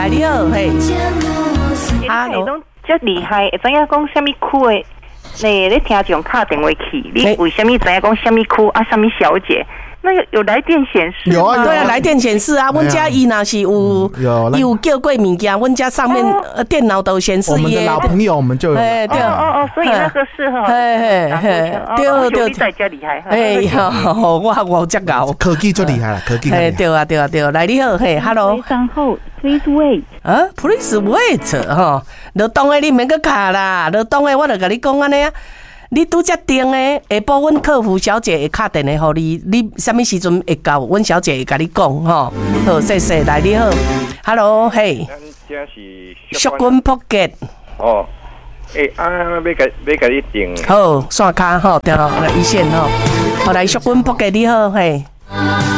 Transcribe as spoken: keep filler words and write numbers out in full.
来你好，嘿。 Hello， 拢真厉害，会知影讲什么区的？你你听众打电话去，你为什么知影讲什么区啊？什么小姐？那有有来电显示有啊， 对啊，来电显示啊。阮家伊若是有有有叫过物件，阮家上面电脑都显示。 我们的老朋友，我们就有。 哎，对哦哦，所以那个是哈。 嘿嘿嘿，对对。 你在家厉害。 哎呀，我我真搞。 科技最厉害了，科技。 哎，对啊对啊对啊，来你好，嘿 ，Hello。 上后 ，Please wait。 啊 ，Please wait， 吼，罗东的你免搁卡啦，罗东的我就甲你讲安尼啊。你拄则订的，下晡阮客服小姐会打电话互你，你什么时阵会到？阮小姐会甲你讲吼。好，谢谢，来你好 ，Hello， 嘿。 咱这是淑君 Pocket。 哦，诶、欸，啊，要甲要甲你订。 好，线卡吼，电话一线吼。好，来淑君 Pocket 你好，嘿。